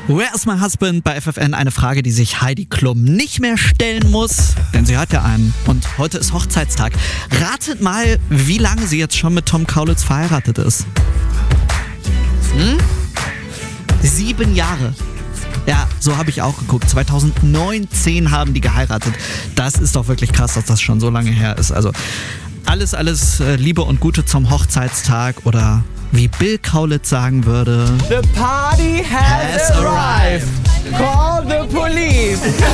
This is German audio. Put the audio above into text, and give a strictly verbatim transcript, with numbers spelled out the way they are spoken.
Where's my husband bei F F N? Eine Frage, die sich Heidi Klum nicht mehr stellen muss, denn sie hat ja einen. Und heute ist Hochzeitstag. Ratet mal, wie lange sie jetzt schon mit Tom Kaulitz verheiratet ist. Hm? Sieben Jahre. Ja, so habe ich auch geguckt. zwanzig neunzehn haben die geheiratet. Das ist doch wirklich krass, dass das schon so lange her ist. Also alles, alles Liebe und Gute zum Hochzeitstag oder wie Bill Kaulitz sagen würde: The party has, Has arrived. arrived. Call the police.